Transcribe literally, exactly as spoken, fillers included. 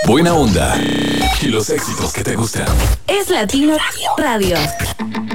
buena onda y los éxitos que te gustan. Es Latino Radio. Radio.